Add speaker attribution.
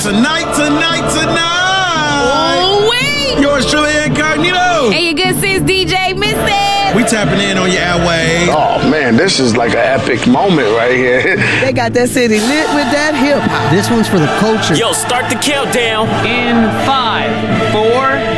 Speaker 1: tonight.
Speaker 2: Oh, wait.
Speaker 1: Yours truly, Incognito.
Speaker 2: Hey, your good sis, DJ Mrs.
Speaker 1: We tapping in on your airwaves.
Speaker 3: Oh, man, this is like an epic moment right here.
Speaker 4: They got that city lit with that hip-hop.
Speaker 5: This one's for the culture.
Speaker 6: Yo, start the countdown.
Speaker 7: In 5, 4,